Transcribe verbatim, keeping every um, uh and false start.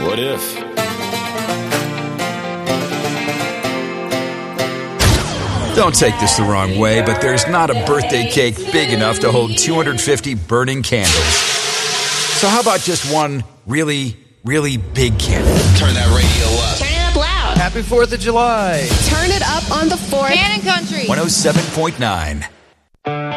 What if? Don't take this the wrong way, but there's not a birthday cake big enough to hold two hundred fifty burning candles. So how about just one really, really big candle? Turn that radio up. Turn it up loud. Happy fourth of July. Turn it up on the fourth. Cannon Country. one oh seven point nine.